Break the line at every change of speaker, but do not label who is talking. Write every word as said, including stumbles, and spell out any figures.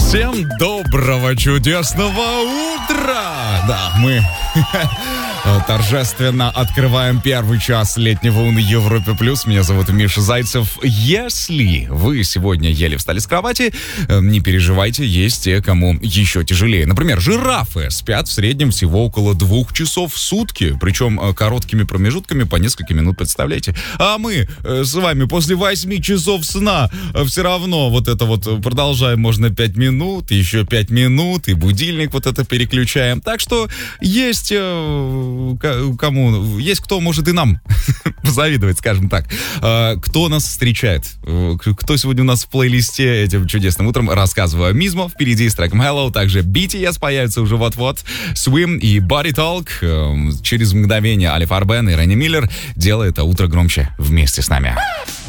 Всем доброго, чудесного утра! Да, мы торжественно открываем первый час летнего на Европе Плюс. Меня зовут Миша Зайцев. Если вы сегодня еле встали с кровати, не переживайте, есть те, кому еще тяжелее. Например, жирафы спят в среднем всего около двух часов в сутки, причем короткими промежутками по несколько минут, представляете? А мы с вами после восьми часов сна все равно вот это вот продолжаем, можно пять минут, еще пять минут, и будильник вот это переключаем. Так что есть кому, есть кто может и нам позавидовать, скажем так. Кто нас встречает? Кто сегодня у нас в плейлисте этим чудесным утром? Рассказываю. Мизмо впереди с треком Hello, также би ти эс появится уже вот-вот, Swim и Body Talk. Через мгновение Али Фарбен и Ренни Миллер. Делай это утро громче вместе с нами.